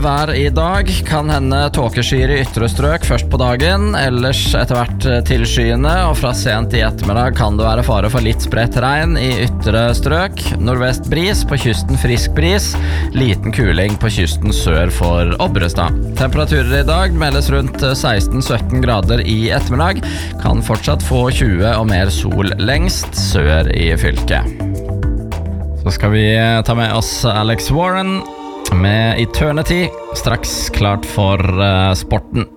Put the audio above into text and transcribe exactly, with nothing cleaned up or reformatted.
vær i dag. Kan hende tåkeskyer i ytre strøk først på dagen, ellers etter hvert til skyene, og fra sent i ettermiddag kan det være fare for litt spredt regn i ytre strøk. Nordvest bris, på kysten frisk bris, liten kuling på kysten sør for Obrestad. Temperaturer i dag meldes rundt seksten til sytten grader i ettermiddag, kan fortsatt få tjue og mer sol lengst sør i fylket. Så skal vi ta med oss Alex Warren med Eternity, straks klart for uh, sporten.